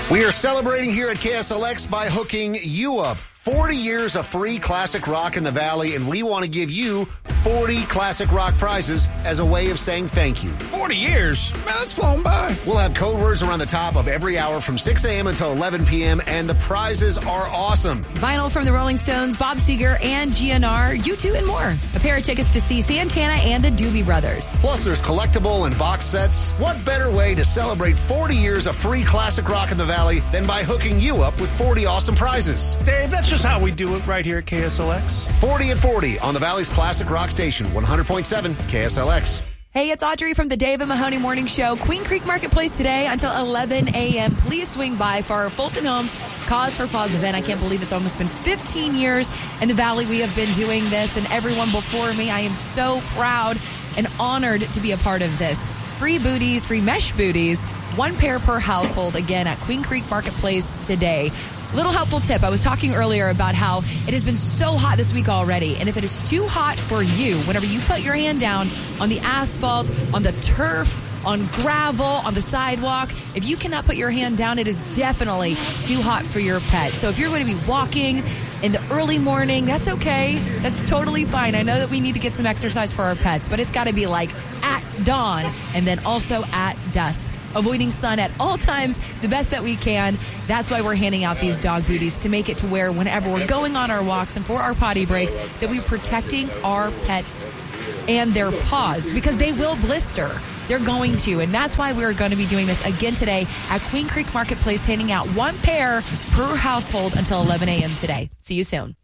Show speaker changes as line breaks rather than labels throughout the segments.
We are celebrating here at KSLX by hooking you up. 40 years of free classic rock in the Valley, and we want to give you 40 classic rock prizes as a way of saying thank you.
40 years? Man, that's flown by.
We'll have code words around the top of every hour from 6 a.m. until 11 p.m., and the prizes are awesome.
Vinyl from the Rolling Stones, Bob Seger, and GNR, U2, and more. A pair of tickets to see Santana and the Doobie Brothers.
Plus, there's collectible and box sets. What better way to celebrate 40 years of free classic rock in the Valley than by hooking you up with 40 awesome prizes?
Dave, that's just how we do it right here at KSLX.
40 at 40 on the Valley's classic rock station, 100.7 KSLX.
Hey, it's Audrey from the Dave and Mahoney Morning Show. Queen Creek Marketplace today until 11 a.m. Please swing by for our Fulton Homes Cause for Pause event. I can't believe it's almost been 15 years in the Valley we have been doing this, and everyone before me, I am so proud and honored to be a part of this. Free booties, free mesh booties, one pair per household, again, at Queen Creek Marketplace today. Little helpful tip. I was talking earlier about how it has been so hot this week already. And if it is too hot for you, whenever you put your hand down on the asphalt, on the turf, on gravel, on the sidewalk, if you cannot put your hand down, it is definitely too hot for your pet. So if you're going to be walking in the early morning, that's okay. That's totally fine. I know that we need to get some exercise for our pets, but it's got to be like at dawn and then also at dusk. Avoiding sun at all times, the best that we can. That's why we're handing out these dog booties, to make it to where whenever we're going on our walks and for our potty breaks, that we're protecting our pets and their paws, because they will blister. They're going to, and that's why we're going to be doing this again today at Queen Creek Marketplace, handing out one pair per household until 11 a.m. today. See you soon.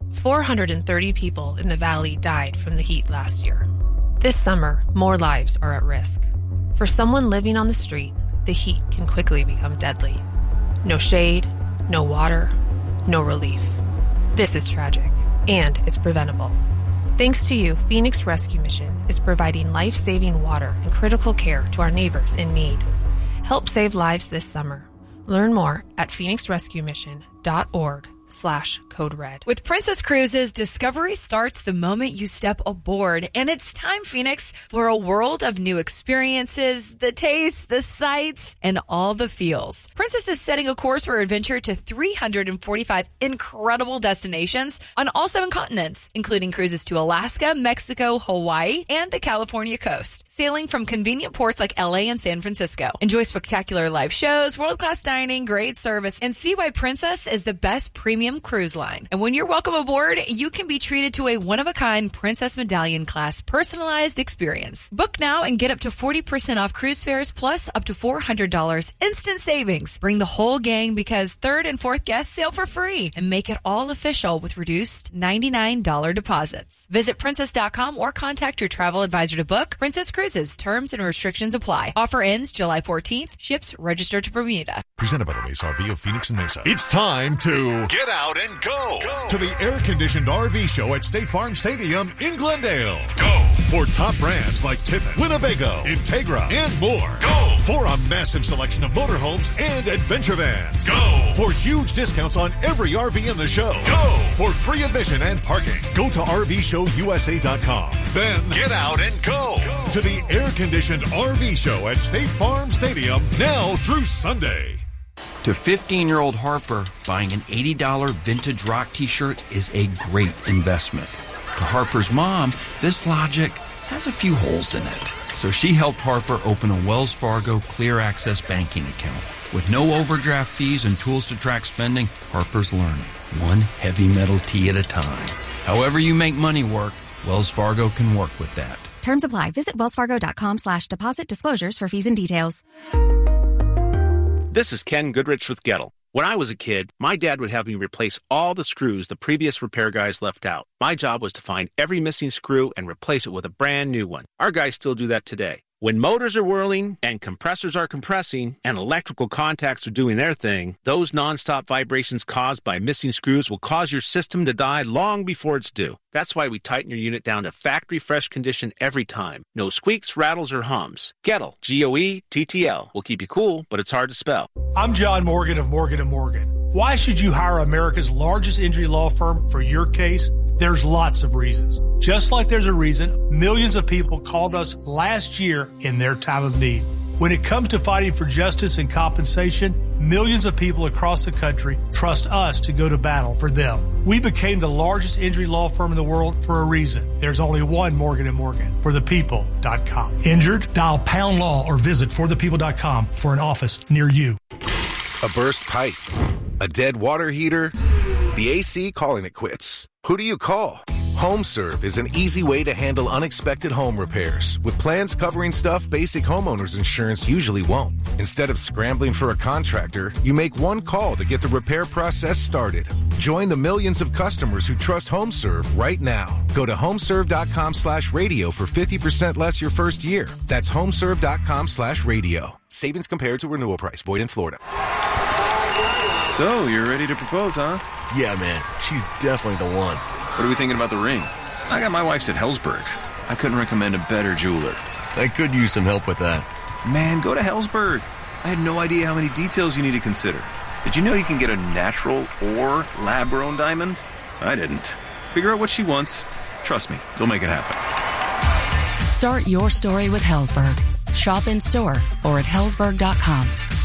430 people in the Valley died from the heat last year. This summer, more lives are at risk. For someone living on the street, the heat can quickly become deadly. No shade, no water, no relief. This is tragic, and it's preventable. Thanks to you, Phoenix Rescue Mission is providing life-saving water and critical care to our neighbors in need. Help save lives this summer. Learn more at phoenixrescuemission.org/code red.
With Princess Cruises, discovery starts the moment you step aboard. And it's time, Phoenix, for a world of new experiences, the tastes, the sights, and all the feels. Princess is setting a course for adventure to 345 incredible destinations on all 7 continents, including cruises to Alaska, Mexico, Hawaii, and the California coast. Sailing from convenient ports like LA and San Francisco. Enjoy spectacular live shows, world-class dining, great service, and see why Princess is the best premium cruise line. And when you're welcome aboard, you can be treated to a one-of-a-kind Princess Medallion class personalized experience. Book now and get up to 40% off cruise fares, plus up to $400 instant savings. Bring the whole gang, because 3rd and 4th guests sail for free, and make it all official with reduced $99 deposits. Visit princess.com or contact your travel advisor to book. Princess Cruises. Terms and restrictions apply. Offer ends July 14th. Ships registered to Bermuda.
Presented by the Mesa RV of Phoenix and Mesa. It's time to
get out and go
to the air-conditioned RV show at State Farm Stadium in Glendale.
Go
for top brands like Tiffin, Winnebago, Integra, and more.
Go
for a massive selection of motorhomes and adventure vans.
Go
for huge discounts on every RV in the show.
Go
for free admission and parking. Go to RVShowUSA.com. Then
get out and go
to the air-conditioned RV show at State Farm Stadium now through Sunday.
To 15-year-old Harper, buying an $80 vintage rock t-shirt is a great investment. To Harper's mom, this logic has a few holes in it. So she helped Harper open a Wells Fargo Clear Access banking account. With no overdraft fees and tools to track spending, Harper's learning, one heavy metal tee at a time. However you make money work, Wells Fargo can work with that.
Terms apply. Visit wellsfargo.com/deposit disclosures for fees and details.
This is Ken Goodrich with Gettle. When I was a kid, my dad would have me replace all the screws the previous repair guys left out. My job was to find every missing screw and replace it with a brand new one. Our guys still do that today. When motors are whirling and compressors are compressing and electrical contacts are doing their thing, those nonstop vibrations caused by missing screws will cause your system to die long before it's due. That's why we tighten your unit down to factory fresh condition every time. No squeaks, rattles, or hums. Gettle, Goettl, will keep you cool, but it's hard to spell.
I'm John Morgan of Morgan & Morgan. Why should you hire America's largest injury law firm for your case? There's lots of reasons. Just like there's a reason millions of people called us last year in their time of need. When it comes to fighting for justice and compensation, millions of people across the country trust us to go to battle for them. We became the largest injury law firm in the world for a reason. There's only one Morgan & Morgan, forthepeople.com. Injured? Dial pound law or visit forthepeople.com for an office near you.
A burst pipe, a dead water heater, the AC calling it quits. Who do you call? HomeServe is an easy way to handle unexpected home repairs with plans covering stuff basic homeowners insurance usually won't. Instead of scrambling for a contractor, you make one call to get the repair process started. Join the millions of customers who trust HomeServe right now. Go to homeserve.com/radio for 50% less your first year. That's homeserve.com/radio. Savings compared to renewal price. Void in Florida.
So, you're ready to propose, huh?
Yeah, man. She's definitely the one.
What are we thinking about the ring? I got my wife's at Helzberg. I couldn't recommend a better jeweler.
I could use some help with that.
Man, go to Helzberg. I had no idea how many details you need to consider. Did you know you can get a natural or lab-grown diamond? I didn't. Figure out what she wants. Trust me, they'll make it happen.
Start your story with Helzberg. Shop in store or at Helzberg.com.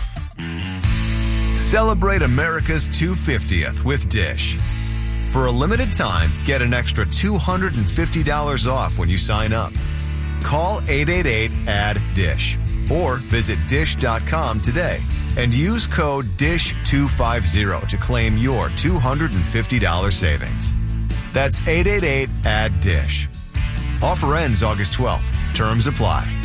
Celebrate America's 250th with Dish. For a limited time, get an extra $250 off when you sign up. Call 888-ADD-DISH or visit dish.com today and use code DISH250 to claim your $250 savings. That's 888-ADD-DISH. Offer ends August 12th. Terms apply.